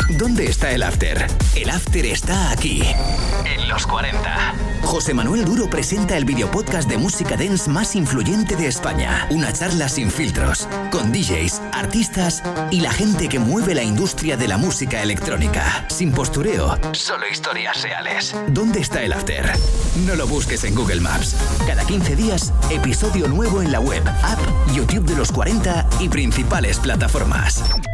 ¿Dónde está el after? El after está aquí, en Los 40. José Manuel Duro presenta el videopodcast de música dance más influyente de España. Una charla sin filtros, con DJs, artistas y la gente que mueve la industria de la música electrónica. Sin postureo, solo historias reales. ¿Dónde está el after? No lo busques en Google Maps. Cada 15 días, episodio nuevo en la web, app, YouTube de Los 40 y principales plataformas.